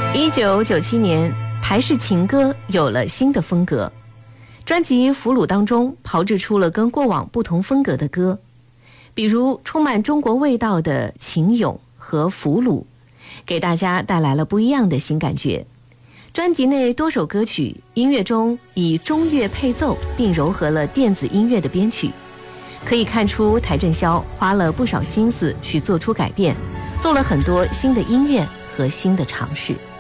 1997年，台式情歌有了新的风格。专辑《俘虏》当中炮制出了跟过往不同风格的歌，比如充满中国味道的《情咏》和《俘虏》，给大家带来了不一样的新感觉。专辑内多首歌曲音乐中以中乐配奏，并糅合了电子音乐的编曲，可以看出邰正宵花了不少心思去做出改变，做了很多新的音乐和新的尝试。